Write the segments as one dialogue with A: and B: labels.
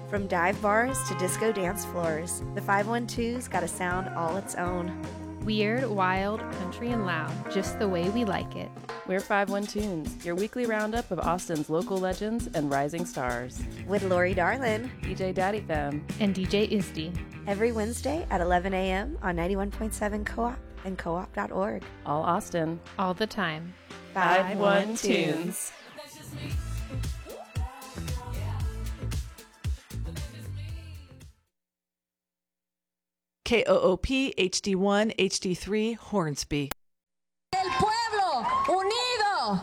A: From dive bars to disco dance floors, the 512's got a sound all its own.
B: Weird, wild, country, and loud, just the way we like it.
C: We're 512 Tunes, your weekly roundup of Austin's local legends and rising stars.
A: With Lori Darlin,
C: DJ Daddy Femme,
B: and DJ Isdy.
A: Every Wednesday at 11 a.m. on 91.7 Co-op and co-op.org.
C: All Austin.
B: All the time.
C: 512 Tunes.
D: KOOP HD1 HD3 Hornsby.
E: El pueblo unido.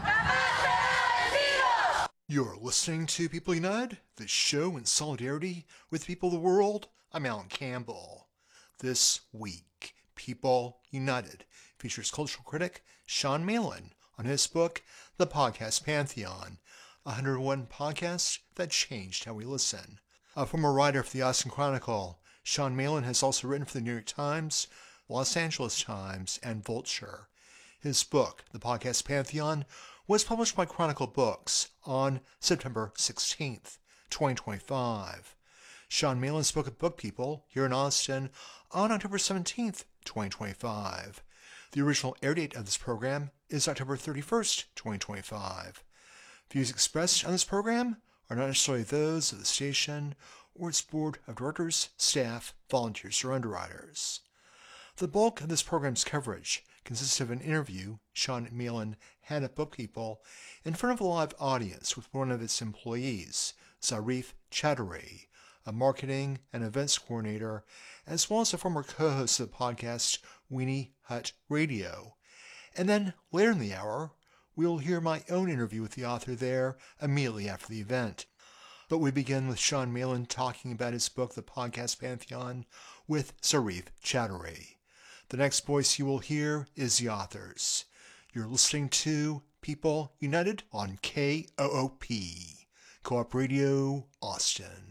F: You're listening to People United, the show in solidarity with people of the world. I'm Alan Campbell. This week, People United features cultural critic Sean Malin on his book, The Podcast Pantheon, 101 podcasts that changed how we listen. A former writer for the Austin Chronicle, Sean Malin has also written for the New York Times, Los Angeles Times, and Vulture. His book, The Podcast Pantheon, was published by Chronicle Books on September 16th, 2025. Sean Malin spoke at Book People here in Austin on October 17th, 2025. The original air date of this program is October 31st, 2025. Views expressed on this program are not necessarily those of the station or its board of directors, staff, volunteers, or underwriters. The bulk of this program's coverage consists of an interview Sean Malin had at Book People in front of a live audience with one of its employees, Zarif Chaudhry, a marketing and events coordinator, as well as a former co-host of the podcast Weenie Hut Radio. And then later in the hour, we'll hear my own interview with the author there immediately after the event. But we begin with Sean Malin talking about his book, The Podcast Pantheon, with Zarif Chaudhry. The next voice you will hear is the author's. You're listening to People United on KOOP, Co-op Radio, Austin.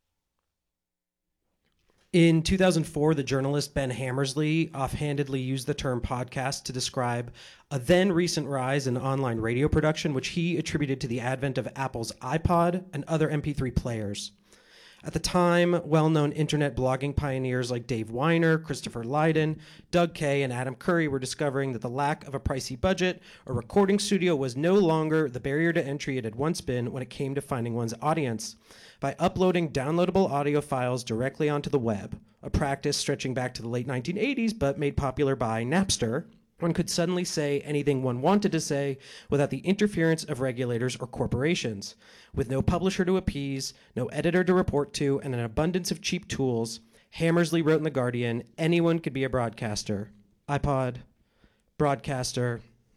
G: In 2004, the journalist Ben Hammersley offhandedly used the term podcast to describe a then recent rise in online radio production, which he attributed to the advent of Apple's iPod and other MP3 players. At the time, well-known internet blogging pioneers like Dave Weiner, Christopher Lydon, Doug Kay, and Adam Curry were discovering that the lack of a pricey budget or recording studio was no longer the barrier to entry it had once been when it came to finding one's audience. By uploading downloadable audio files directly onto the web, a practice stretching back to the late 1980s but made popular by Napster, one could suddenly say anything one wanted to say without the interference of regulators or corporations. With no publisher to appease, no editor to report to, and an abundance of cheap tools, Hammersley wrote in The Guardian, anyone could be a broadcaster. iPod, broadcaster,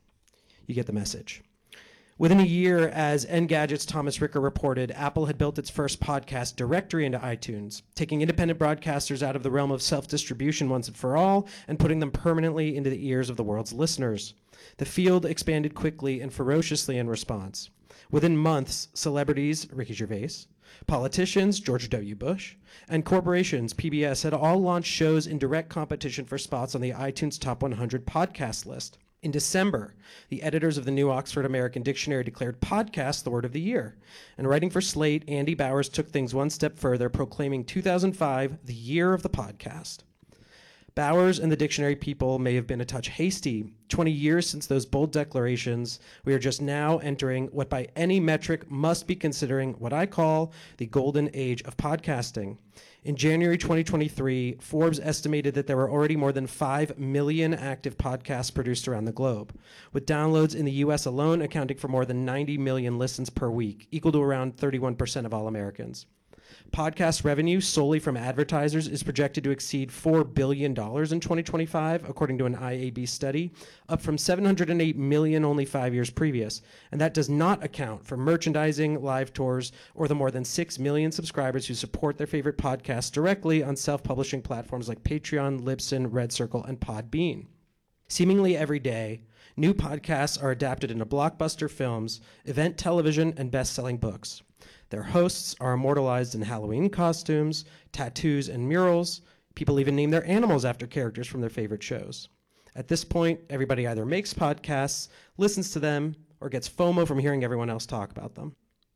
G: you get the message. Within a year, as Engadget's Thomas Ricker reported, Apple had built its first podcast directory into iTunes, taking independent broadcasters out of the realm of self-distribution once and for all, and putting them permanently into the ears of the world's listeners. The field expanded quickly and ferociously in response. Within months, celebrities, Ricky Gervais, politicians, George W. Bush, and corporations, PBS, had all launched shows in direct competition for spots on the iTunes Top 100 podcast list. In December, the editors of the New Oxford American Dictionary declared podcast the word of the year. And writing for Slate, Andy Bowers took things one step further, proclaiming 2005 the year of the podcast. Bowers and the dictionary people may have been a touch hasty. 20 years since those bold declarations, we are just now entering what by any metric must be considering what I call the golden age of podcasting. In January 2023, Forbes estimated that there were already more than 5 million active podcasts produced around the globe, with downloads in the US alone accounting for more than 90 million listens per week, equal to around 31% of all Americans. Podcast revenue solely from advertisers is projected to exceed $4 billion in 2025, according to an IAB study, up from $708 million only 5 years previous. And that does not account for merchandising, live tours, or the more than 6 million subscribers who support their favorite podcasts directly on self-publishing platforms like Patreon, Libsyn, Red Circle, and Podbean. Seemingly every day, new podcasts are adapted into blockbuster films, event television, and best-selling books. Their hosts are immortalized in Halloween costumes, tattoos, and murals. People even name their animals after characters from their favorite shows. At this point, everybody either makes podcasts, listens to them, or gets FOMO from hearing everyone else talk about them.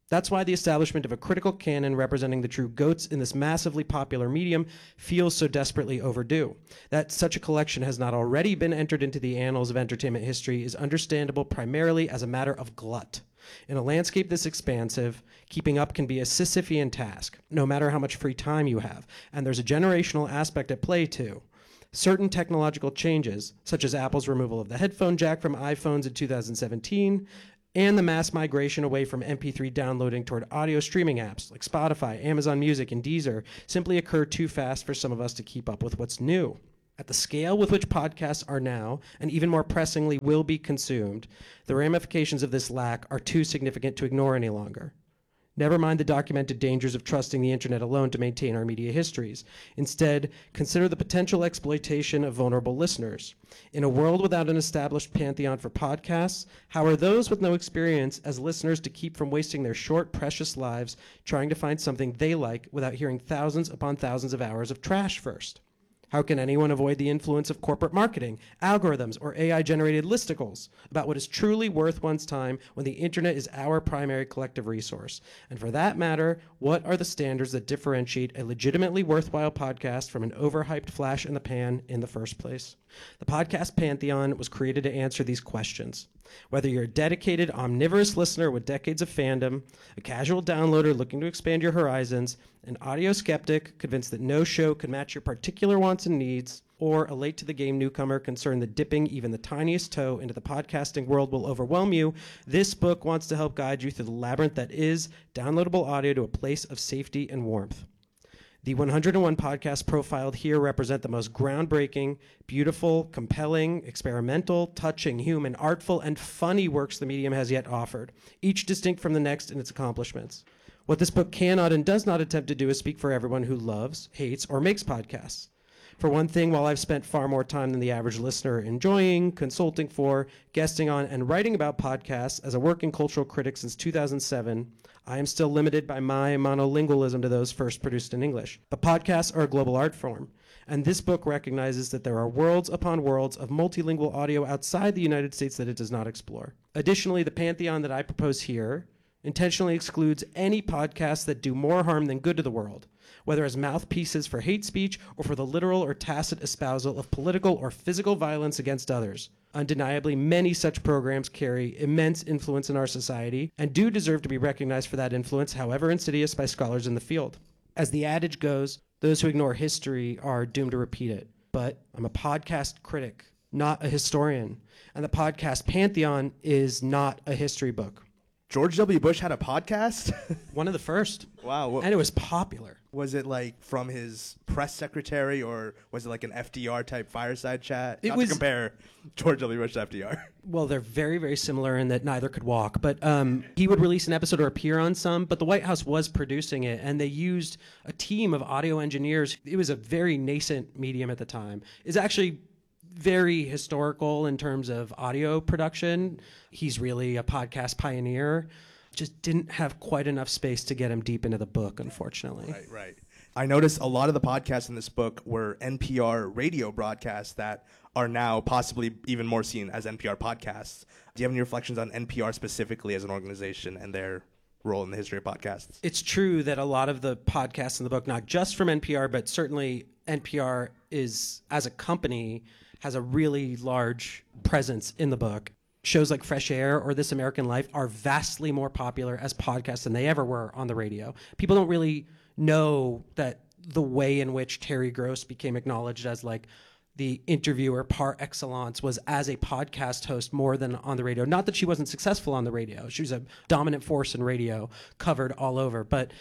G: That's why the establishment of a critical canon representing the true GOATs in this massively popular medium feels so desperately overdue. That such a collection has not already been entered into the annals of entertainment history is understandable primarily as a matter of glut. In a landscape this expansive, keeping up can be a Sisyphean task, no matter how much free time you have, and there's a generational aspect at play too. Certain technological changes, such as Apple's removal of the headphone jack from iPhones in 2017, and the mass migration away from MP3 downloading toward audio streaming apps like Spotify, Amazon Music, and Deezer simply occur too fast for some of us to keep up with what's new. At the scale with which podcasts are now, and even more pressingly will be consumed, the ramifications of this lack are too significant to ignore any longer. Never mind the documented dangers of trusting the internet alone to maintain our media histories. Instead, consider the potential exploitation of vulnerable listeners. In a world without an established pantheon for podcasts, how are those with no experience as listeners to keep from wasting their short, precious lives trying to find something they like without hearing thousands upon thousands of hours of trash first? How can anyone avoid the influence of corporate marketing, algorithms, or AI-generated listicles about what is truly worth one's time when the internet is our primary collective resource? And for that matter, what are the standards that differentiate a legitimately worthwhile podcast from an overhyped flash in the pan in the first place? The podcast pantheon was created to answer these questions. Whether you're a dedicated, omnivorous listener with decades of fandom, a casual downloader looking to expand your horizons, an audio skeptic convinced that no show could match your particular wants and needs, or a late-to-the-game newcomer concerned that dipping even the tiniest toe into the podcasting world will overwhelm you, this book wants to help guide you through the labyrinth that is downloadable audio to a place of safety and warmth. The 101 podcasts profiled here represent the most groundbreaking, beautiful, compelling, experimental, touching, human, artful, and funny works the medium has yet offered, each distinct from the next in its accomplishments. What this book cannot and does not attempt to do is speak for everyone who loves, hates, or makes podcasts. For one thing, while I've spent far more time than the average listener enjoying, consulting for, guesting on, and writing about podcasts as a working cultural critic since 2007, I am still limited by my monolingualism to those first produced in English. But podcasts are a global art form, and this book recognizes that there are worlds upon worlds of multilingual audio outside the United States that it does not explore. Additionally, the pantheon that I propose here intentionally excludes any podcasts that do more harm than good to the world, whether as mouthpieces for hate speech or for the literal or tacit espousal of political or physical violence against others. Undeniably, many such programs carry immense influence in our society and do deserve to be recognized for that influence, however insidious, by scholars in the field. As the adage goes, those who ignore history are doomed to repeat it. But I'm a podcast critic, not a historian, and the podcast pantheon is not a history book.
H: George W. Bush had a podcast?
G: One of the first.
H: Wow.
G: And it was popular.
H: Was it like from his press secretary, or was it like an FDR type fireside chat? Not to compare George W. Bush to FDR.
G: Well, they're very, very similar in that neither could walk. But he would release an episode or appear on some, but the White House was producing it, and they used a team of audio engineers. It was a very nascent medium at the time. It's actually very historical in terms of audio production. He's really a podcast pioneer. Just didn't have quite enough space to get him deep into the book, unfortunately.
H: Right. I noticed a lot of the podcasts in this book were NPR radio broadcasts that are now possibly even more seen as NPR podcasts. Do you have any reflections on NPR specifically as an organization and their role in the history of podcasts?
G: It's true that a lot of the podcasts in the book, not just from NPR, but certainly NPR is, as a company, has a really large presence in the book. Shows like Fresh Air or This American Life are vastly more popular as podcasts than they ever were on the radio. People don't really know that the way in which Terry Gross became acknowledged as like the interviewer par excellence was as a podcast host more than on the radio. Not that she wasn't successful on the radio. She was a dominant force in radio, covered all over. But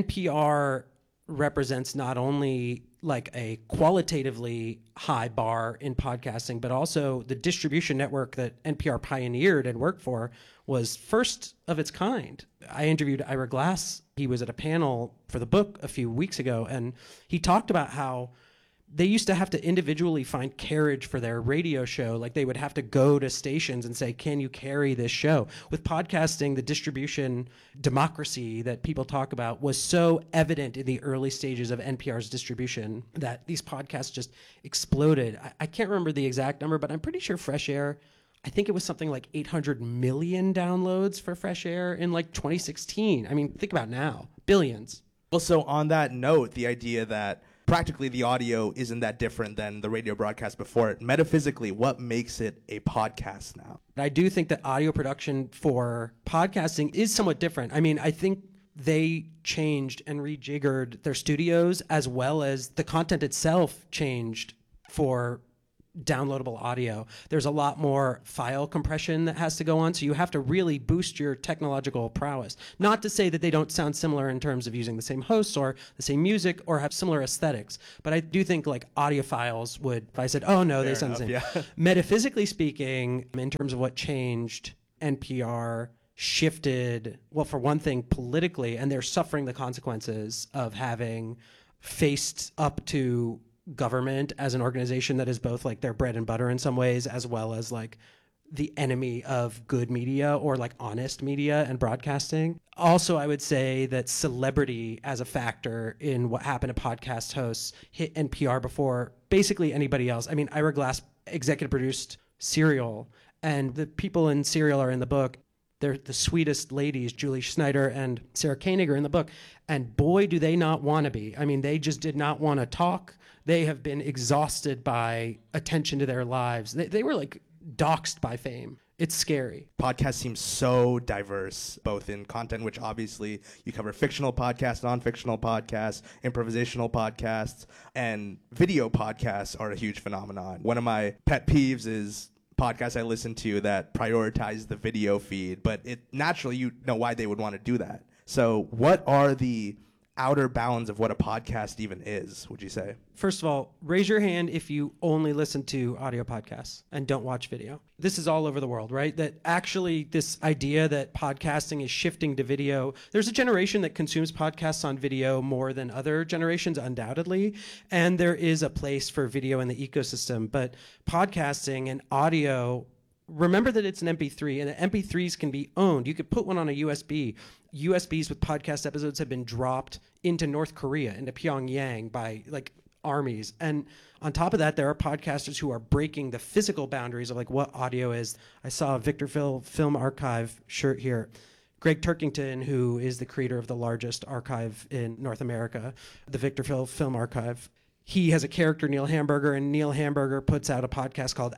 G: NPR represents not only like a qualitatively high bar in podcasting, but also the distribution network that NPR pioneered and worked for was first of its kind. I interviewed Ira Glass. He was at a panel for the book a few weeks ago, and he talked about how they used to have to individually find carriage for their radio show. Like they would have to go to stations and say, can you carry this show? With podcasting, the distribution democracy that people talk about was so evident in the early stages of NPR's distribution that these podcasts just exploded. I can't remember the exact number, but I'm pretty sure Fresh Air I think it was something like 800 million downloads for Fresh Air in like 2016. I mean, think about now, billions.
H: Also, on that note, the idea that practically the audio isn't that different than the radio broadcast before it. Metaphysically, what makes it a podcast now?
G: I do think that audio production for podcasting is somewhat different. I mean, I think they changed and rejiggered their studios, as well as the content itself changed for downloadable audio. There's a lot more file compression that has to go on, so you have to really boost your technological prowess. Not to say that they don't sound similar in terms of using the same hosts or the same music or have similar aesthetics, but I do think like audiophiles would, if I said, oh no, they sound the same.
H: Yeah.
G: Metaphysically speaking, in terms of what changed, NPR shifted, well, for one thing, politically, and they're suffering the consequences of having faced up to government as an organization that is both like their bread and butter in some ways, as well as like the enemy of good media or like honest media and broadcasting. Also, I would say that celebrity as a factor in what happened to podcast hosts hit NPR before basically anybody else. I mean, Ira Glass executive produced Serial, and the people in Serial are in the book. They're the sweetest ladies, Julie Schneider and Sarah Koenig are in the book. And boy, do they not want to be. I mean, they just did not want to talk. They have been exhausted by attention to their lives. They were like doxxed by fame. It's scary.
H: Podcast seems so diverse, both in content, which obviously you cover fictional podcasts, non-fictional podcasts, improvisational podcasts, and video podcasts are a huge phenomenon. One of my pet peeves is podcasts I listen to that prioritize the video feed, but it naturally, you know why they would want to do that. So what are the outer bounds of what a podcast even is, would you say?
G: First of all, raise your hand if you only listen to audio podcasts and don't watch video. This is all over the world, right? That actually this idea that podcasting is shifting to video, there's a generation that consumes podcasts on video more than other generations, undoubtedly, and there is a place for video in the ecosystem, but podcasting and audio, remember that it's an MP3, and the MP3s can be owned. You could put one on a USB. USBs with podcast episodes have been dropped into North Korea, into Pyongyang by like armies. And on top of that, there are podcasters who are breaking the physical boundaries of like what audio is. I saw a Victor Phil Film Archive shirt here. Greg Turkington, who is the creator of the largest archive in North America, the Victor Phil Film Archive, he has a character, Neil Hamburger, and Neil Hamburger puts out a podcast called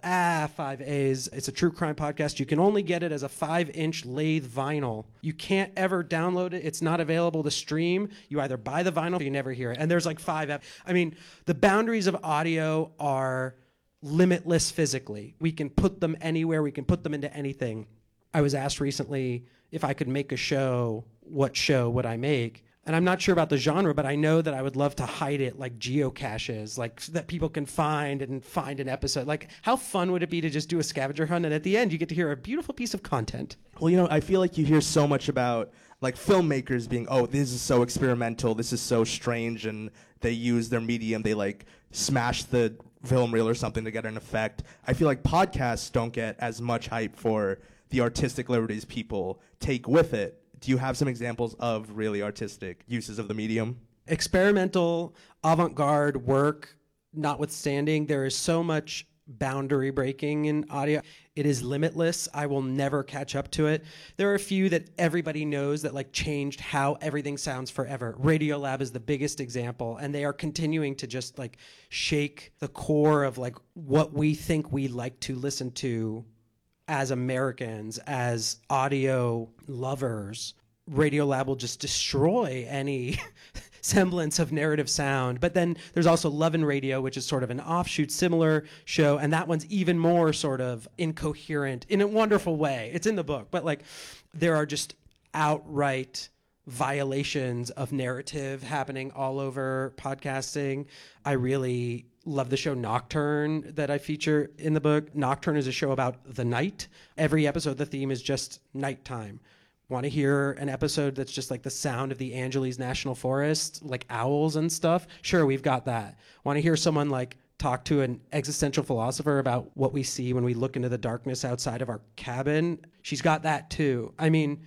G: 5As. It's a true crime podcast. You can only get it as a 5-inch lathe vinyl. You can't ever download it. It's not available to stream. You either buy the vinyl or you never hear it. And there's like 5. I mean, the boundaries of audio are limitless physically. We can put them anywhere. We can put them into anything. I was asked recently if I could make a show, what show would I make? And I'm not sure about the genre, but I know that I would love to hide it like geocaches, like so that people can find an episode. Like, how fun would it be to just do a scavenger hunt, and at the end you get to hear a beautiful piece of content?
H: Well, you know, I feel like you hear so much about like filmmakers being, oh, this is so experimental, this is so strange, and they use their medium, they like smash the film reel or something to get an effect. I feel like podcasts don't get as much hype for the artistic liberties people take with it. Do you have some examples of really artistic uses of the medium?
G: Experimental, avant-garde work notwithstanding, there is so much boundary breaking in audio. It is limitless. I will never catch up to it. There are a few that everybody knows that like changed how everything sounds forever. Radiolab is the biggest example, and they are continuing to just like shake the core of like what we think we like to listen to as Americans, as audio lovers. Radiolab will just destroy any semblance of narrative sound. But then there's also Love and Radio, which is sort of an offshoot similar show, and that one's even more sort of incoherent in a wonderful way. It's in the book, but like there are just outright violations of narrative happening all over podcasting. I really love the show Nocturne that I feature in the book. Nocturne is a show about the night. Every episode, the theme is just nighttime. Want to hear an episode that's just like the sound of the Angeles National Forest, like owls and stuff? Sure, we've got that. Want to hear someone like talk to an existential philosopher about what we see when we look into the darkness outside of our cabin? She's got that too. I mean,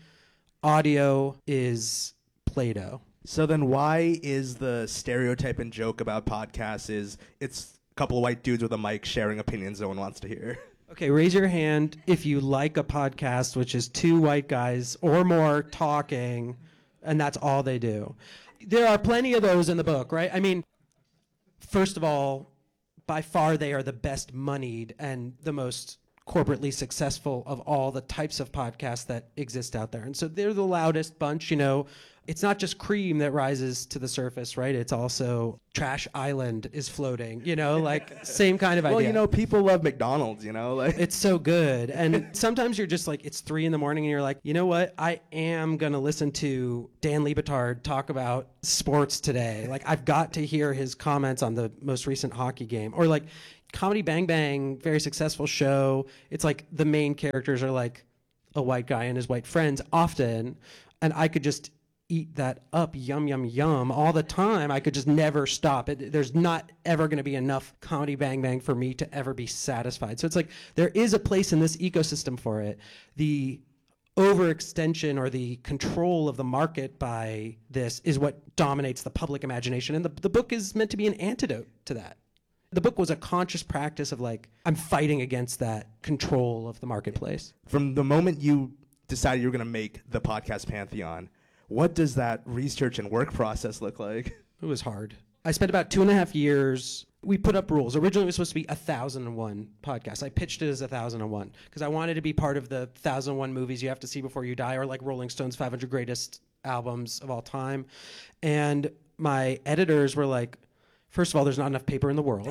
G: audio is Play-Doh.
H: So then why is the stereotype and joke about podcasts is it's a couple of white dudes with a mic sharing opinions no one wants to hear?
G: Okay, raise your hand if you like a podcast which is two white guys or more talking, and that's all they do. There are plenty of those in the book, right? I mean, first of all, by far they are the best moneyed and the most corporately successful of all the types of podcasts that exist out there. And so they're the loudest bunch, you know. It's not just cream that rises to the surface, right? It's also Trash Island is floating, you know, like same kind of idea.
H: Well, you know, people love McDonald's, you know, like
G: it's so good. And sometimes you're just like, it's 3 a.m. and you're like, you know what? I am going to listen to Dan Liebetard talk about sports today. Like, I've got to hear his comments on the most recent hockey game. Or like Comedy Bang Bang, very successful show. It's like the main characters are like a white guy and his white friends often. And I could just eat that up, yum, yum, yum, all the time. I could just never stop. There's not ever going to be enough Comedy Bang Bang for me to ever be satisfied. So it's like there is a place in this ecosystem for it. The overextension or the control of the market by this is what dominates the public imagination. And the book is meant to be an antidote to that. The book was a conscious practice of like, I'm fighting against that control of the marketplace.
H: from the moment you decided you were going to make the podcast Pantheon, what does that research and work process look like?
G: It was hard. I spent about 2.5 years. We put up rules. Originally, it was supposed to be 1001 podcasts. I pitched it as 1001 because I wanted to be part of the 1001 movies you have to see before you die, or like Rolling Stone's 500 greatest albums of all time. And my editors were like, first of all, there's not enough paper in the world.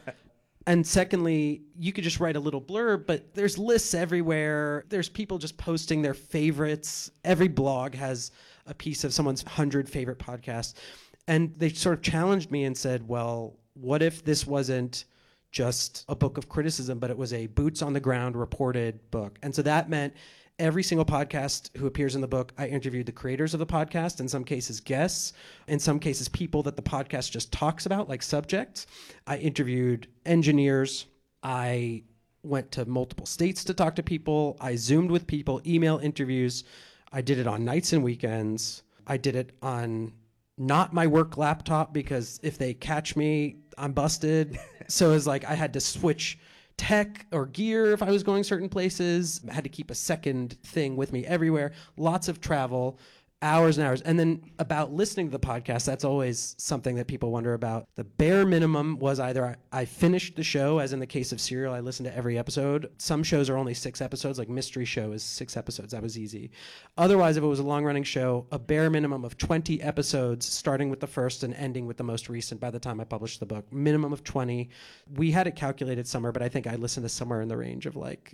G: And secondly, you could just write a little blurb, but there's lists everywhere. There's people just posting their favorites. Every blog has a piece of someone's 100 favorite podcasts. And they sort of challenged me and said, well, what if this wasn't just a book of criticism, but it was a boots on the ground reported book? And so that meant every single podcast who appears in the book, I interviewed the creators of the podcast, in some cases guests, in some cases people that the podcast just talks about, like subjects. I interviewed engineers. I went to multiple states to talk to people. I Zoomed with people, email interviews. I did it on nights and weekends. I did it on not my work laptop because if they catch me, I'm busted. So it's like I had to switch tech or gear if I was going certain places. I had to keep a second thing with me everywhere. Lots of travel, hours and hours. And then about listening to the podcast, that's always something that people wonder about. The bare minimum was either I finished the show, as in the case of Serial, I listened to every episode. Some shows are only 6 episodes, like Mystery Show is 6 episodes. That was easy. Otherwise, if it was a long-running show, a bare minimum of 20 episodes, starting with the first and ending with the most recent by the time I published the book. Minimum of 20. We had it calculated somewhere, but I think I listened to somewhere in the range of like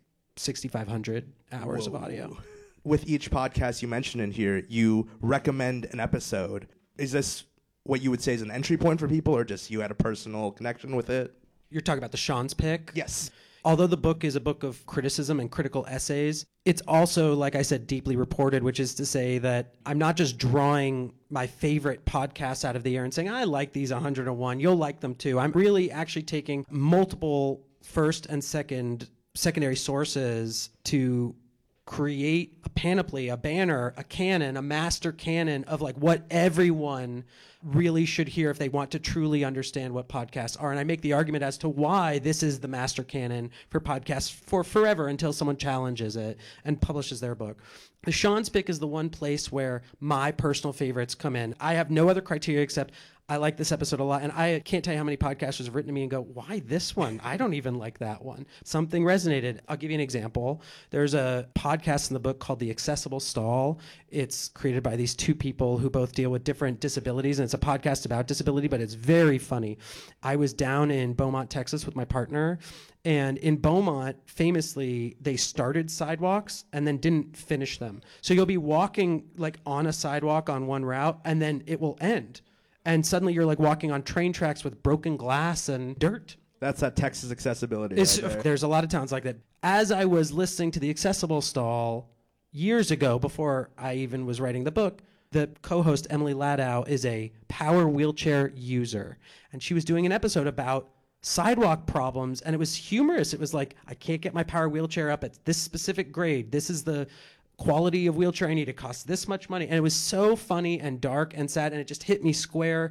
G: 6,500 hours of audio.
H: With each podcast you mentioned in here, you recommend an episode. Is this what you would say is an entry point for people, or just you had a personal connection with it?
G: You're talking about the Sean's Pick?
H: Yes.
G: Although the book is a book of criticism and critical essays, it's also, like I said, deeply reported, which is to say that I'm not just drawing my favorite podcasts out of the air and saying, I like these 101, you'll like them too. I'm really actually taking multiple first and secondary sources to create a panoply, a banner, a canon, a master canon of like what everyone really should hear if they want to truly understand what podcasts are. And I make the argument as to why this is the master canon for podcasts for forever until someone challenges it and publishes their book. The Sean's Pick is the one place where my personal favorites come in. I have no other criteria except I like this episode a lot, and I can't tell you how many podcasters have written to me and go, why this one? I don't even like that one. Something resonated. I'll give you an example. There's a podcast in the book called The Accessible Stall. It's created by these 2 people who both deal with different disabilities, and it's a podcast about disability, but it's very funny. I was down in Beaumont, Texas with my partner, and in Beaumont, famously, they started sidewalks and then didn't finish them. So you'll be walking like on a sidewalk on one route, and then it will end. And suddenly you're like walking on train tracks with broken glass and dirt.
H: That's that Texas accessibility.
G: There's a lot of towns like that. As I was listening to The Accessible Stall years ago, before I even was writing the book, the co-host Emily Ladow is a power wheelchair user. And she was doing an episode about sidewalk problems, and it was humorous. It was like, I can't get my power wheelchair up at this specific grade. This is the quality of wheelchair I need. It costs this much money. And it was so funny and dark and sad, and it just hit me square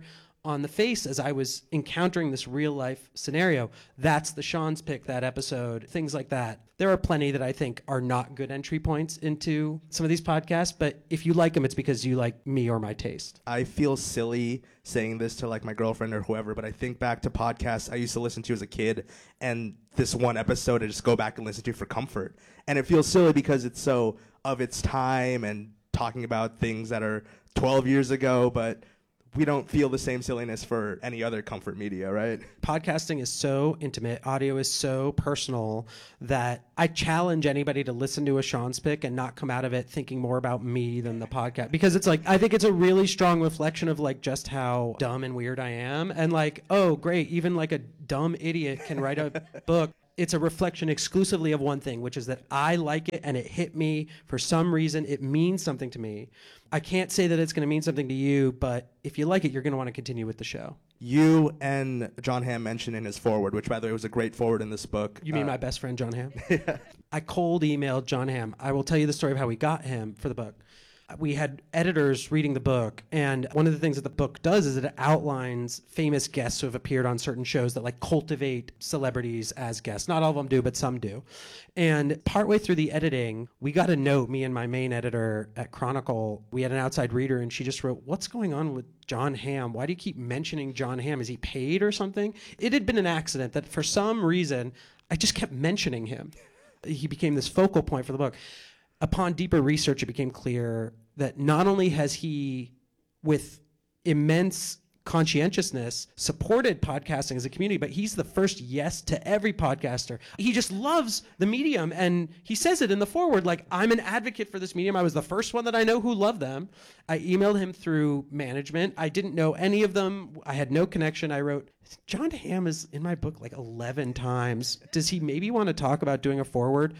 G: on the face as I was encountering this real life scenario. That's the Sean's Pick, that episode, things like that. There are plenty that I think are not good entry points into some of these podcasts, but if you like them, it's because you like me or my taste.
H: I feel silly saying this to like my girlfriend or whoever, but I think back to podcasts I used to listen to as a kid, and this one episode I just go back and listen to for comfort. And it feels silly because it's so of its time and talking about things that are 12 years ago, but we don't feel the same silliness for any other comfort media, right?
G: Podcasting is so intimate, audio is so personal that I challenge anybody to listen to a Sean's Pick and not come out of it thinking more about me than the podcast. Because it's like, I think it's a really strong reflection of like just how dumb and weird I am. And like, oh, great, even like a dumb idiot can write a book. It's a reflection exclusively of one thing, which is that I like it and it hit me for some reason. It means something to me. I can't say that it's going to mean something to you, but if you like it, you're going to want to continue with the show.
H: You and John Hamm mentioned in his foreword, which by the way was a great foreword in this book.
G: You mean my best friend, John Hamm?
H: Yeah.
G: I cold emailed John Hamm. I will tell you the story of how we got him for the book. We had editors reading the book, and one of the things that the book does is it outlines famous guests who have appeared on certain shows that like cultivate celebrities as guests. Not all of them do, but some do. And partway through the editing, we got a note, me and my main editor at Chronicle, we had an outside reader, and she just wrote, "What's going on with John Hamm? Why do you keep mentioning John Hamm? Is he paid or something?" It had been an accident that for some reason, I just kept mentioning him. He became this focal point for the book. Upon deeper research, it became clear that not only has he, with immense conscientiousness, supported podcasting as a community, but he's the first yes to every podcaster. He just loves the medium, and he says it in the foreword, like, I'm an advocate for this medium. I was the first one that I know who loved them. I emailed him through management. I didn't know any of them. I had no connection. I wrote, John Hamm is in my book like 11 times. Does he maybe want to talk about doing a foreword?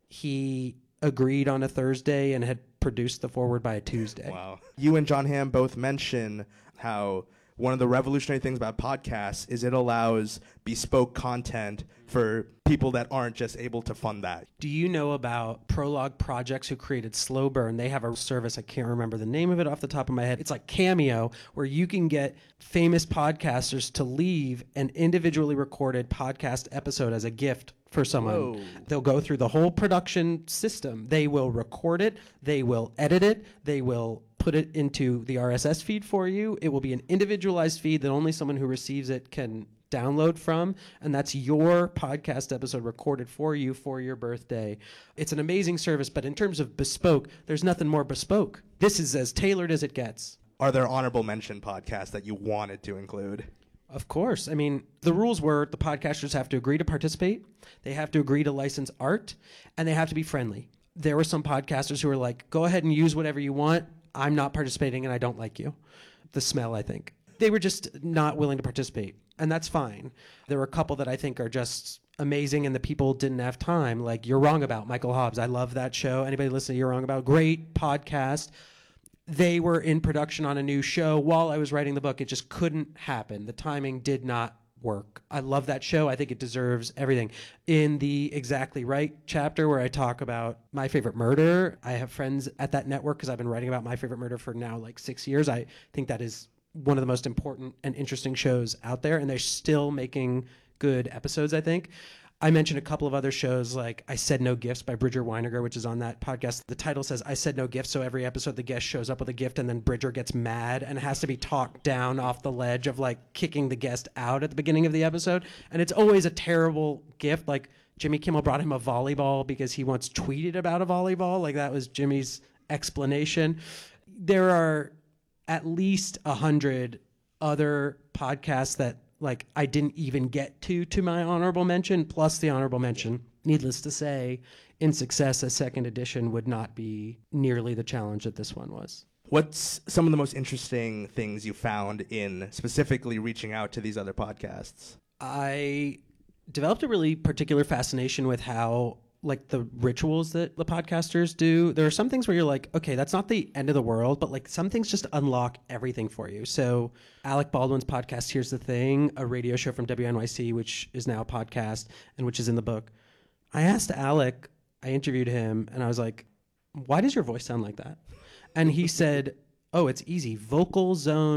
G: He agreed on a Thursday and had produced the foreword by a Tuesday.
H: Wow. You and John Hamm both mention how one of the revolutionary things about podcasts is it allows bespoke content for people that aren't just able to fund that.
G: Do you know about Prologue Projects, who created Slow Burn? They have a service, I can't remember the name of it off the top of my head. It's like Cameo, where you can get famous podcasters to leave an individually recorded podcast episode as a gift for someone.
H: Whoa.
G: They'll go through the whole production system. They will record it. They will edit it. They will put it into the RSS feed for you. It will be an individualized feed that only someone who receives it can download from, and that's your podcast episode recorded for you for your birthday. It's an amazing service, but in terms of bespoke, there's nothing more bespoke. This is as tailored as it gets.
H: Are there honorable mention podcasts that you wanted to include?
G: Of course. I mean, the rules were the podcasters have to agree to participate, they have to agree to license art, and they have to be friendly. There were some podcasters who were like, go ahead and use whatever you want. I'm not participating and I don't like you. The smell, I think. They were just not willing to participate, and that's fine. There were a couple that I think are just amazing and the people didn't have time, like You're Wrong About, Michael Hobbs. I love that show. Anybody listen to You're Wrong About? Great podcast. They were in production on a new show while I was writing the book. It just couldn't happen. The timing did not work. I love that show. I think it deserves everything. In the Exactly Right chapter where I talk about My Favorite Murder, I have friends at that network because I've been writing about My Favorite Murder for now like 6 years. I think that is one of the most important and interesting shows out there, and they're still making good episodes, I think. I mentioned a couple of other shows like I Said No Gifts by Bridger Weiniger, which is on that podcast. The title says I Said No Gifts, so every episode the guest shows up with a gift and then Bridger gets mad and has to be talked down off the ledge of like kicking the guest out at the beginning of the episode. And it's always a terrible gift. Like Jimmy Kimmel brought him a volleyball because he once tweeted about a volleyball. Like that was Jimmy's explanation. There are at least 100 other podcasts that like I didn't even get to my honorable mention, plus the honorable mention. Needless to say, in success, a second edition would not be nearly the challenge that this one was.
H: What's some of the most interesting things you found in specifically reaching out to these other podcasts?
G: I developed a really particular fascination with how like the rituals that the podcasters do. There are some things where you're like, okay, that's not the end of the world, but like some things just unlock everything for you. So Alec Baldwin's podcast, Here's the Thing, a radio show from WNYC, which is now a podcast and which is in the book. I asked Alec, I interviewed him, and I was like, why does your voice sound like that? And he said, oh, it's easy. Vocal zone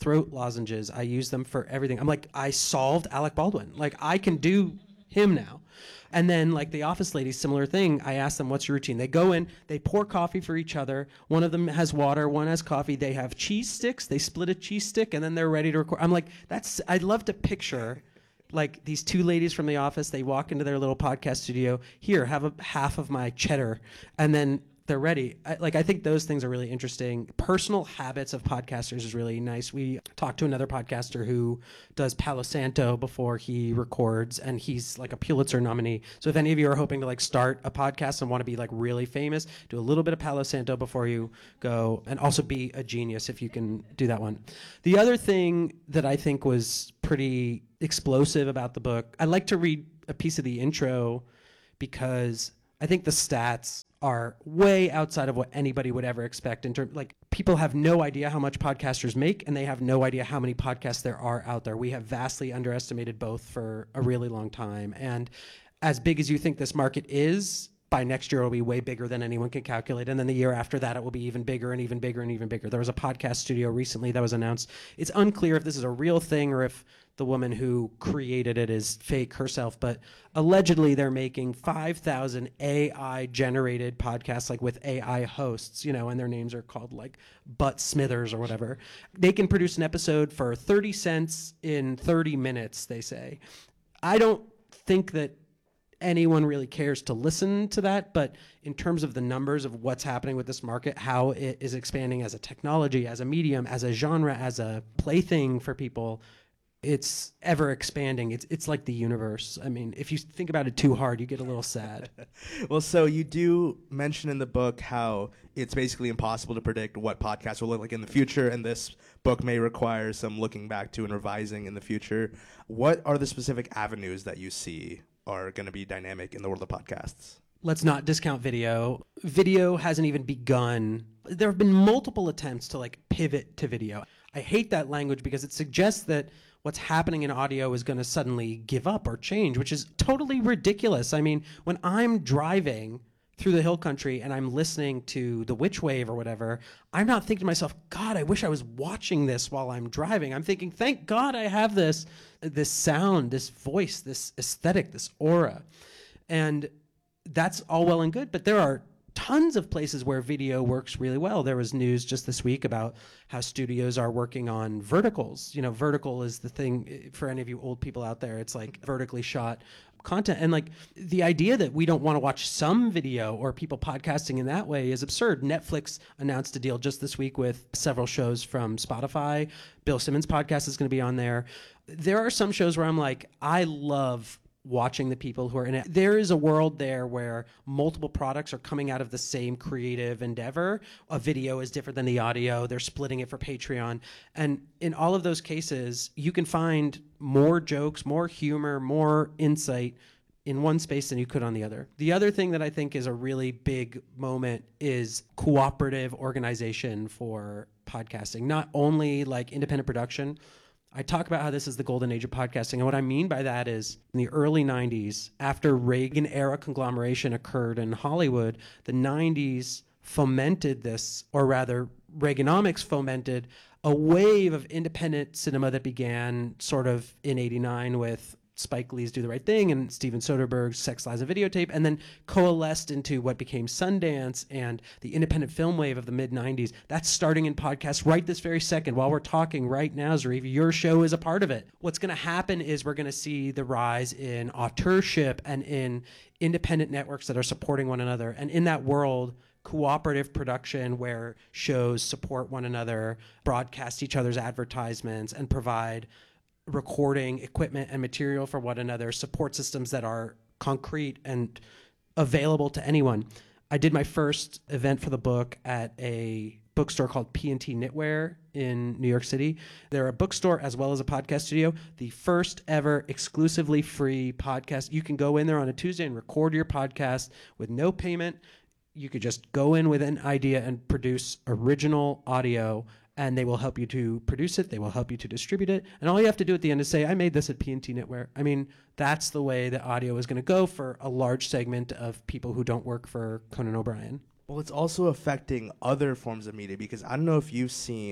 G: throat lozenges. I use them for everything. I'm like, I solved Alec Baldwin. Like, I can do him now. And then, like, the office ladies, similar thing. I ask them, what's your routine? They go in, they pour coffee for each other. One of them has water, one has coffee. They have cheese sticks. They split a cheese stick, and then they're ready to record. I'm like, I'd love to picture, like, these two ladies from the office. They walk into their little podcast studio. Here, have a half of my cheddar. And then they're ready. I think those things are really interesting. Personal habits of podcasters is really nice. We talked to another podcaster who does Palo Santo before he records, and he's like a Pulitzer nominee. So if any of you are hoping to like start a podcast and want to be like really famous, do a little bit of Palo Santo before you go, and also be a genius if you can do that one. The other thing that I think was pretty explosive about the book, I like to read a piece of the intro because I think the stats are way outside of what anybody would ever expect. In terms, like, people have no idea how much podcasters make, and they have no idea how many podcasts there are out there. We have vastly underestimated both for a really long time. And as big as you think this market is, by next year, it'll be way bigger than anyone can calculate. And then the year after that, it will be even bigger and even bigger and even bigger. There was a podcast studio recently that was announced. It's unclear if this is a real thing or if the woman who created it is fake herself, but allegedly they're making 5,000 AI-generated podcasts, like with AI hosts, you know, and their names are called like Butt Smithers or whatever. They can produce an episode for 30 cents in 30 minutes, they say. I don't think that anyone really cares to listen to that, but in terms of the numbers of what's happening with this market, how it is expanding as a technology, as a medium, as a genre, as a plaything for people, it's ever expanding. It's like the universe. I mean, if you think about it too hard, you get a little sad.
H: Well, so you do mention in the book how it's basically impossible to predict what podcasts will look like in the future, and this book may require some looking back to and revising in the future. What are the specific avenues that you see are going to be dynamic in the world of podcasts?
G: Let's not discount video. Video hasn't even begun. There have been multiple attempts to like pivot to video. I hate that language because it suggests that what's happening in audio is going to suddenly give up or change, which is totally ridiculous. I mean, when I'm driving through the hill country and I'm listening to the Witch Wave or whatever, I'm not thinking to myself, God, I wish I was watching this while I'm driving. I'm thinking, thank God I have this sound, this voice, this aesthetic, this aura. And that's all well and good, but there are tons of places where video works really well. There was news just this week about how studios are working on verticals. You know, vertical is the thing for any of you old people out there. It's like vertically shot content. And like the idea that we don't want to watch some video or people podcasting in that way is absurd. Netflix announced a deal just this week with several shows from Spotify. Bill Simmons' podcast is going to be on there. There are some shows where I'm like, I love watching the people who are in it. There is a world there where multiple products are coming out of the same creative endeavor. A video is different than the audio. They're splitting it for Patreon. And in all of those cases, you can find more jokes, more humor, more insight in one space than you could on the other. The other thing that I think is a really big moment is cooperative organization for podcasting. Not only like independent production. I talk about how this is the golden age of podcasting. And what I mean by that is in the early 90s, after Reagan era conglomeration occurred in Hollywood, the 90s fomented this, or rather Reaganomics fomented a wave of independent cinema that began sort of in 89 with Spike Lee's Do the Right Thing and Steven Soderbergh's Sex, Lies, and Videotape, and then coalesced into what became Sundance and the independent film wave of the mid-90s. That's starting in podcasts right this very second. While we're talking right now, Zarif, your show is a part of it. What's going to happen is we're going to see the rise in authorship and in independent networks that are supporting one another. And in that world, cooperative production where shows support one another, broadcast each other's advertisements, and provide recording equipment and material for one another, support systems that are concrete and available to anyone. I did my first event for the book at a bookstore called P&T Knitwear in New York City. They're a bookstore as well as a podcast studio. The first ever exclusively free podcast. You can go in there on a Tuesday and record your podcast with no payment. You could just go in with an idea and produce original audio, and they will help you to produce it. They will help you to distribute it. And all you have to do at the end is say, I made this at P&T Knitwear. I mean, that's the way that audio is going to go for a large segment of people who don't work for Conan O'Brien.
H: Well, it's also affecting other forms of media, because I don't know if you've seen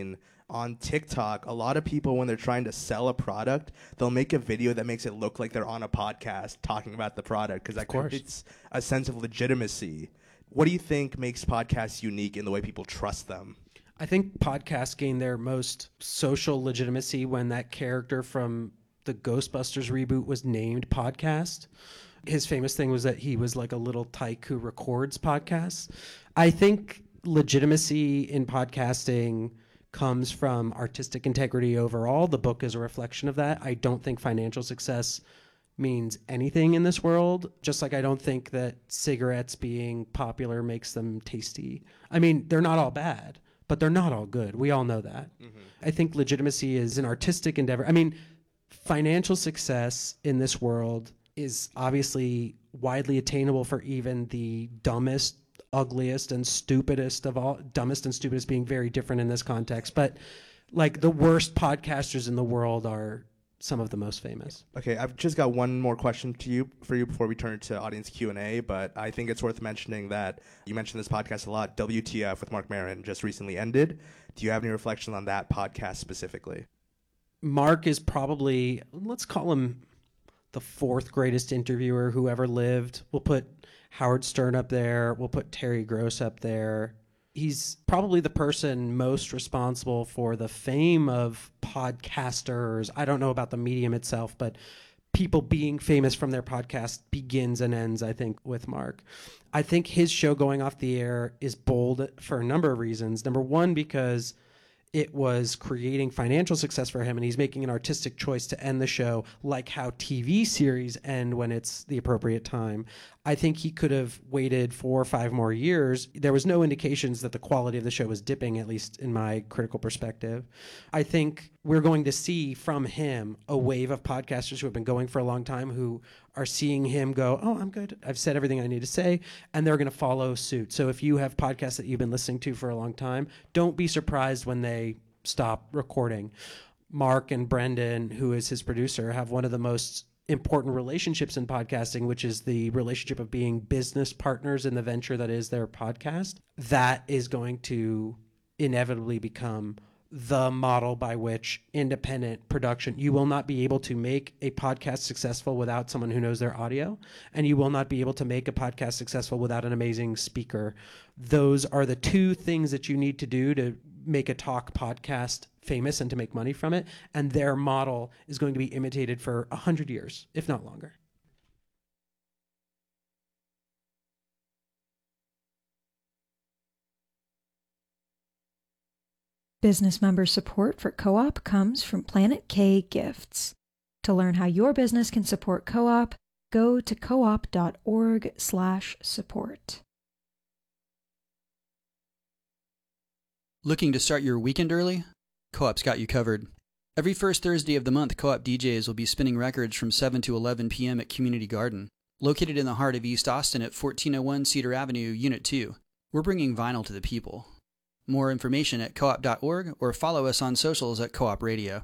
H: on TikTok, a lot of people, when they're trying to sell a product, they'll make a video that makes it look like they're on a podcast talking about the product because that creates a sense of legitimacy. What do you think makes podcasts unique in the way people trust them?
G: I think podcasts gain their most social legitimacy when that character from the Ghostbusters reboot was named Podcast. His famous thing was that he was like a little tyke who records podcasts. I think legitimacy in podcasting comes from artistic integrity overall. The book is a reflection of that. I don't think financial success means anything in this world, just like I don't think that cigarettes being popular makes them tasty. I mean, they're not all bad, but they're not all good. We all know that. Mm-hmm. I think legitimacy is an artistic endeavor. I mean, financial success in this world is obviously widely attainable for even the dumbest, ugliest, and stupidest of all. Dumbest and stupidest being very different in this context, but like the worst podcasters in the world are some of the most famous.
H: Okay, I've just got one more question for you before we turn to audience Q&A, but I think it's worth mentioning that you mentioned this podcast a lot. WTF with Marc Maron just recently ended. Do you have any reflection on that podcast specifically?
G: Mark is probably, let's call him the fourth greatest interviewer who ever lived. We'll put Howard Stern up there. We'll put Terry Gross up there. He's probably the person most responsible for the fame of podcasters. I don't know about the medium itself, but people being famous from their podcast begins and ends, I think, with Mark. I think his show going off the air is bold for a number of reasons. Number one, because it was creating financial success for him, and he's making an artistic choice to end the show like how TV series end when it's the appropriate time. I think he could have waited 4 or 5 more years. There was no indications that the quality of the show was dipping, at least in my critical perspective. I think we're going to see from him a wave of podcasters who have been going for a long time who are seeing him go, oh, I'm good. I've said everything I need to say, and they're going to follow suit. So if you have podcasts that you've been listening to for a long time, don't be surprised when they stop recording. Mark and Brendan, who is his producer, have one of the most important relationships in podcasting, which is the relationship of being business partners in the venture that is their podcast. That is going to inevitably become the model by which independent production, you will not be able to make a podcast successful without someone who knows their audio, and you will not be able to make a podcast successful without an amazing speaker. Those are the 2 things that you need to do to make a talk podcast famous and to make money from it, and their model is going to be imitated for 100 years, if not longer.
I: Business member support for Co-op comes from Planet K Gifts. To learn how your business can support Co-op, go to coop.org/support.
J: Looking to start your weekend early? Co-op's got you covered. Every first Thursday of the month, Co-op DJs will be spinning records from 7 to 11 p.m. at Community Garden, located in the heart of East Austin at 1401 Cedar Avenue, Unit 2. We're bringing vinyl to the people. More information at coop.org or follow us on socials at Co-op Radio.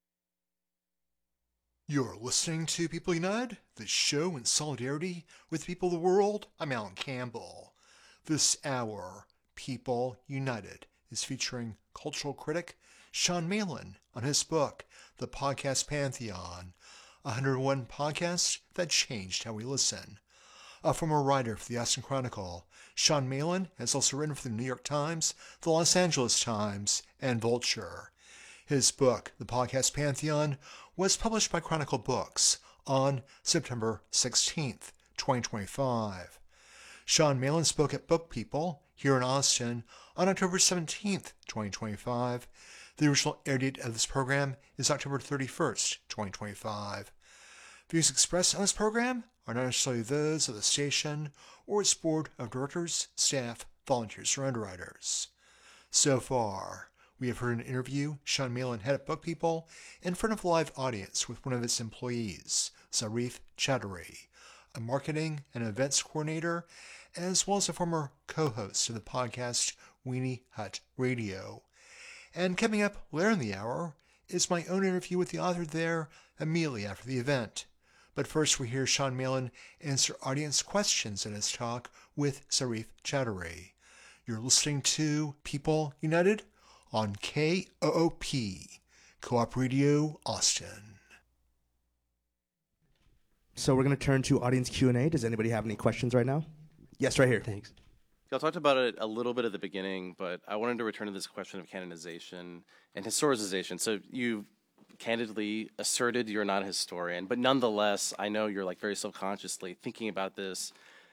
F: You're listening to People United, the show in solidarity with people of the world. I'm Alan Campbell. This hour, People United, is featuring cultural critic Sean Malin on his book, The Podcast Pantheon, 101 podcasts that changed how we listen. A former writer for the Austin Chronicle, Sean Malin has also written for the New York Times, the Los Angeles Times, and Vulture. His book, The Podcast Pantheon, was published by Chronicle Books on September 16th, 2025. Sean Malin spoke at Book People here in Austin on October 17th, 2025. The original air date of this program is October 31st, 2025. Views expressed on this program are not necessarily those of the station or its board of directors, staff, volunteers, or underwriters. So far, we have heard an interview Sean Malin had at Book People in front of a live audience with one of its employees, Zarif Chaudhry, a marketing and events coordinator, as well as a former co-host of the podcast Weenie Hut Radio. And coming up later in the hour is my own interview with the author there immediately after the event. But first we hear Sean Malin answer audience questions in his talk with Zarif Chaudhry. You're listening to People United on KOOP, Co-op Radio Austin.
H: So we're going to turn to audience Q&A. Does anybody have any questions right now? Yes, right here.
G: Thanks.
K: Y'all talked about it a little bit at the beginning, but I wanted to return to this question of canonization and historicization. So you candidly asserted you're not a historian, but nonetheless, I know you're like very subconsciously thinking about this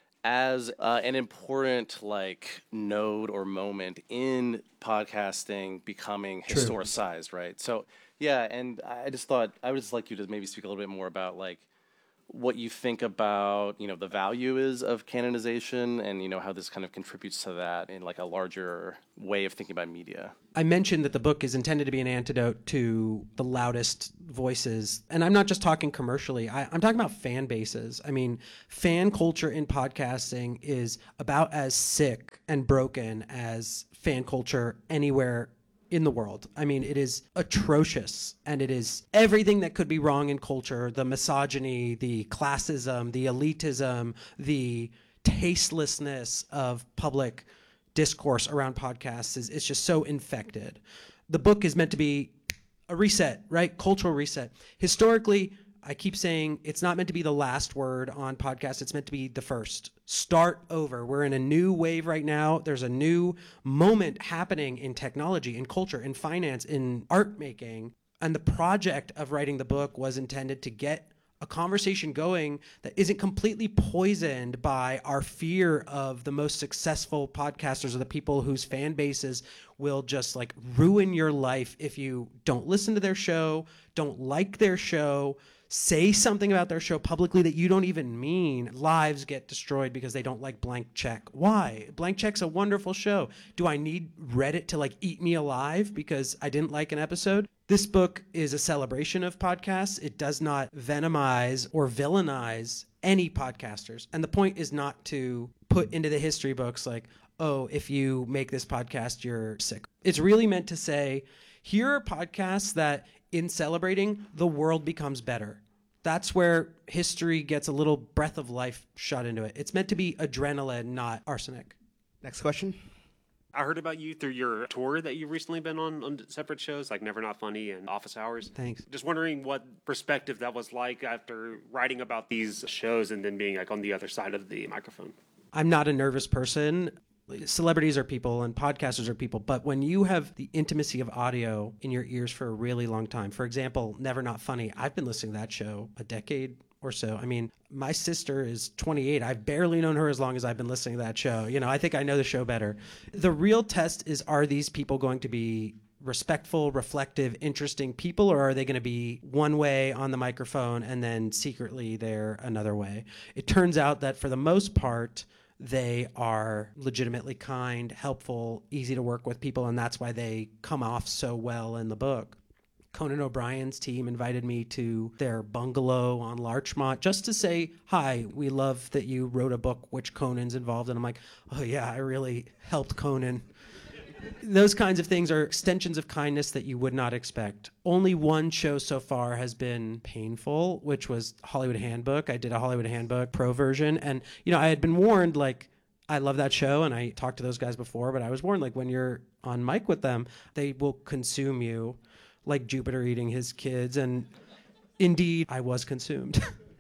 K: as an important like node or moment in podcasting becoming historicized, right? So yeah, and I just thought I would just like you to maybe speak a little bit more about like what you think about, you know, the value is of canonization and, you know, how this kind of contributes to that in like a larger way of thinking about media.
G: I mentioned that the book is intended to be an antidote to the loudest voices. And I'm not just talking commercially. I'm talking about fan bases. I mean, fan culture in podcasting is about as sick and broken as fan culture anywhere in the world. I mean, it is atrocious, and it is everything that could be wrong in culture: the misogyny, the classism, the elitism, the tastelessness of public discourse around podcasts it's just so infected. The book is meant to be a reset, right? Cultural reset. Historically, I keep saying it's not meant to be the last word on podcasts. It's meant to be the first. Start over. We're in a new wave right now. There's a new moment happening in technology, in culture, in finance, in art making. And the project of writing the book was intended to get a conversation going that isn't completely poisoned by our fear of the most successful podcasters or the people whose fan bases will just like ruin your life if you don't listen to their show, don't like their show, say something about their show publicly that you don't even mean. Lives get destroyed because they don't like Blank Check. Why? Blank Check's a wonderful show. Do I need Reddit to like eat me alive because I didn't like an episode? This book is a celebration of podcasts. It does not venomize or villainize any podcasters. And the point is not to put into the history books like, oh, if you make this podcast, you're sick. It's really meant to say, here are podcasts that in celebrating, the world becomes better. That's where history gets a little breath of life shot into it. It's meant to be adrenaline, not arsenic.
H: Next question.
L: I heard about you through your tour that you've recently been on separate shows like Never Not Funny and Office Hours.
G: Thanks.
L: Just wondering what perspective that was like after writing about these shows and then being like on the other side of the microphone.
G: I'm not a nervous person. Celebrities are people and podcasters are people, but when you have the intimacy of audio in your ears for a really long time, for example, Never Not Funny, I've been listening to that show a decade or so. I mean, my sister is 28. I've barely known her as long as I've been listening to that show. You know, I think I know the show better. The real test is, are these people going to be respectful, reflective, interesting people, or are they going to be one way on the microphone and then secretly they're another way? It turns out that for the most part, they are legitimately kind, helpful, easy to work with people, and that's why they come off so well in the book. Conan O'Brien's team invited me to their bungalow on Larchmont just to say, hi, we love that you wrote a book which Conan's involved in. I'm like, oh yeah, I really helped Conan. Those kinds of things are extensions of kindness that you would not expect. Only one show so far has been painful, which was Hollywood Handbook. I did a Hollywood Handbook pro version. And, you know, I had been warned, like, I love that show and I talked to those guys before, but I was warned, like, when you're on mic with them, they will consume you like Jupiter eating his kids. And indeed, I was consumed.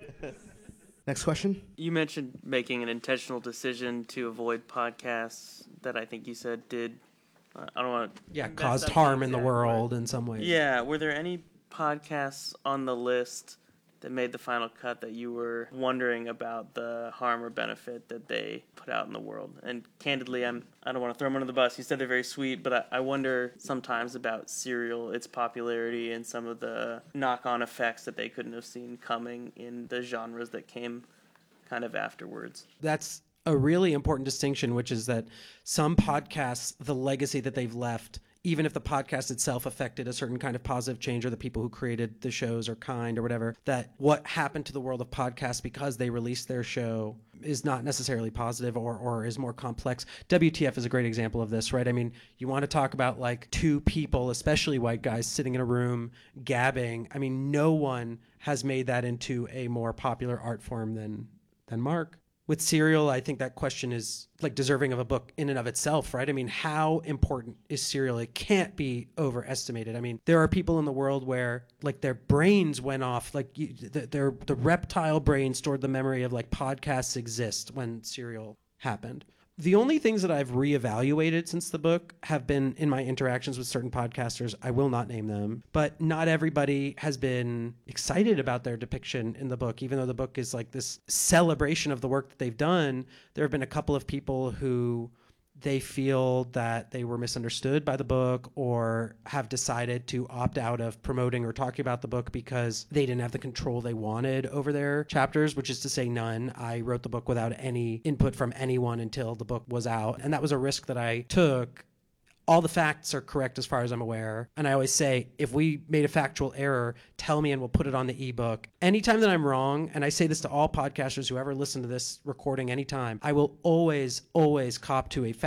H: Next question.
M: You mentioned making an intentional decision to avoid podcasts that I think you said did... I don't want to...
G: caused harm in the world in some ways.
M: Yeah, were there any podcasts on the list that made the final cut that you were wondering about the harm or benefit that they put out in the world? And candidly, I don't want to throw them under the bus. You said they're very sweet, but I wonder sometimes about Serial, its popularity, and some of the knock-on effects that they couldn't have seen coming in the genres that came kind of afterwards.
G: That's a really important distinction, which is that some podcasts, the legacy that they've left, even if the podcast itself affected a certain kind of positive change or the people who created the shows are kind or whatever, that what happened to the world of podcasts because they released their show is not necessarily positive or is more complex. WTF is a great example of this, right? I mean, you want to talk about like two people, especially white guys, sitting in a room gabbing. I mean, no one has made that into a more popular art form than Mark. with Serial, I think that question is like deserving of a book in and of itself, right? I mean, how important is Serial? It can't be overestimated. I mean, there are people in the world where like their brains went off, like the reptile brain stored the memory of like podcasts exist when Serial happened. The only things that I've reevaluated since the book have been in my interactions with certain podcasters. I will not name them, but not everybody has been excited about their depiction in the book. Even though the book is like this celebration of the work that they've done, there have been a couple of people who they feel that they were misunderstood by the book or have decided to opt out of promoting or talking about the book because they didn't have the control they wanted over their chapters, which is to say none. I wrote the book without any input from anyone until the book was out. And that was a risk that I took. All the facts are correct as far as I'm aware. And I always say, if we made a factual error, tell me and we'll put it on the ebook. Anytime that I'm wrong, and I say this to all podcasters who ever listen to this recording anytime, I will always cop to a